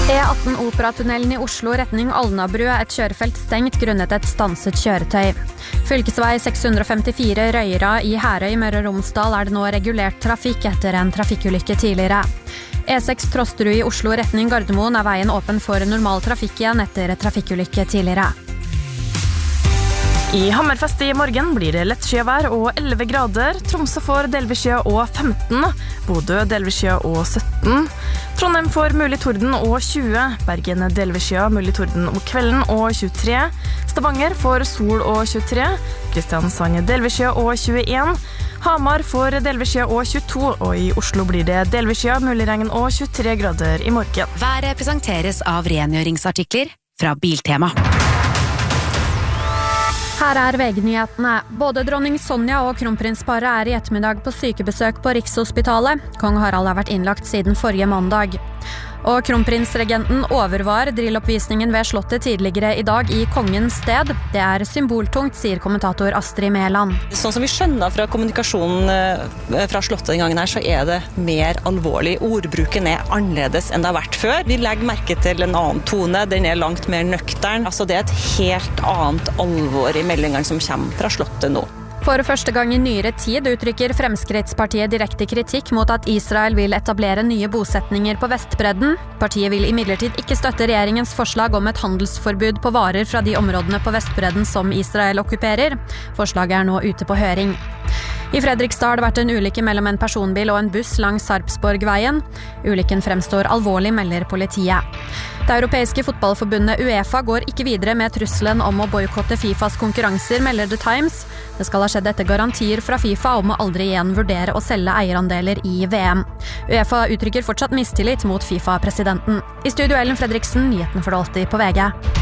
E18 Operatunnelen i Oslo retning Alnabru et kjørefelt stengt grunnet et stanset kjøretøy. Fylkesvei 654 Røyra i Herøy, Møre og Romsdal det nå regulert trafikk etter en trafikkulykke tidligere. E6 Trosterud i Oslo retning Gardermoen veien åpen for normal trafikk igjen etter trafikkulykke tidligere. I Hammerfest i morgen blir det lettskyet og 11 grader. Tromsø får delvis skya og 15. Bodø delvis skya og 17. Trondheim får mulig torden og 20. Bergen delvis skya, mulig torden om kvelden og 23. Stavanger får sol og 23. Kristiansand delvis skya og 21. Hamar får delvis skya og 22. Og i Oslo blir det delvis skya, mulig regn og 23 grader i morgen. Været presenteres av rengjøringsartikler fra Biltema. Her VG-nyhetene. Både dronning Sonja og kronprinsparet i ettermiddag på sykebesøk på Rikshospitalet. Kong Harald har vært innlagt siden forrige mandag. Og kronprinsregenten overvar drilloppvisningen ved slottet tidligere i dag i kongens sted. Det symboltungt, sier kommentator Astrid Mæland. Sånn som vi skjønner fra kommunikasjonen fra slottet den gangen her, så det mer alvorlig. Ordbruken annerledes enn det har vært før. Vi legger merke til en annen tone, den langt mer nøktern. Altså det et helt annet alvor i meldingene som kommer fra slottet nå. For første gang i nyere tid uttrykker Fremskrittspartiet direkte kritikk mot at Israel vil etablere nye bosetninger på Vestbredden. Partiet vil imidlertid ikke støtte regjeringens forslag om et handelsforbud på varer fra de områdene på Vestbredden som Israel okkuperer. Forslaget nå ute på høring. I Fredrikstad har det vært en ulykke mellom en personbil og en buss langs Sarpsborgveien. Ulykken fremstår alvorlig, melder politiet. Det europeiske fotballforbundet UEFA går ikke videre med trusselen om å boikotte FIFAs konkurranser, melder The Times. Det skal ha skjedd etter garantier fra FIFA om å aldri igjen vurdere å selge eierandeler i VM. UEFA uttrykker fortsatt mistillit mot FIFA-presidenten. I studio Ellen Fredriksen, nyhetene for det alltid på VG.